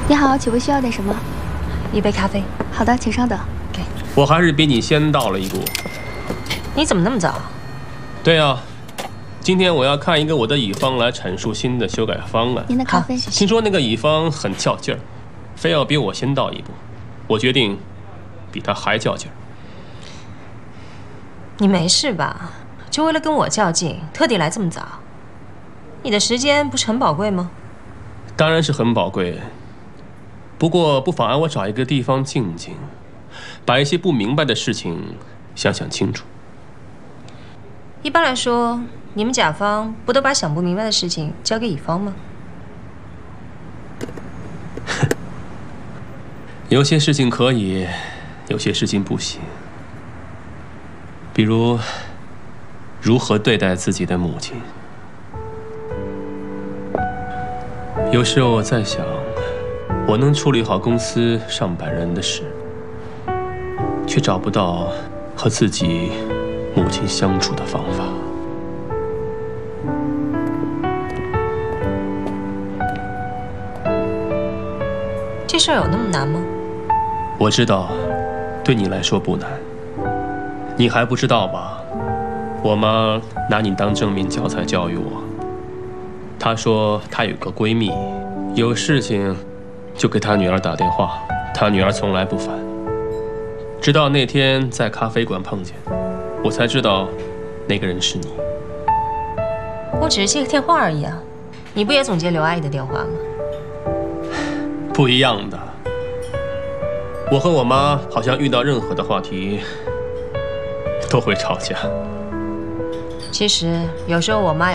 你好，请问需要点什么？ 一杯咖啡。 好的，请稍等。 给。 我还是比你先到了一步。 你怎么那么早？ 对啊，今天我要看一个我的乙方来阐述新的修改方案。 您的咖啡。 听说那个乙方很较劲儿，非要比我先到一步。我决定比他还较劲儿。 你没事吧？就为了跟我较劲，特地来这么早？你的时间不是很宝贵吗？ 当然是很宝贵，不过不妨碍我找一个地方静静，把一些不明白的事情想想清楚。 一般来说，你们甲方不都把想不明白的事情交给乙方吗？ 有些事情可以，有些事情不行。比如，如何对待自己的母亲。有时候我在想，我能处理好公司上百人的事，却找不到和自己母亲相处的方法。 这事儿有那么难吗？ 我知道，对你来说不难。你还不知道吧？我妈拿你当正面教材教育我。她说她有个闺蜜，有事情就给她女儿打电话，她女儿从来不烦。直到那天在咖啡馆碰见，我才知道那个人是你。 我只是接个电话而已啊，你不也总接刘阿姨的电话吗？ 不一样的。我和我妈好像遇到任何的话题都会吵架。 其实有时候我妈也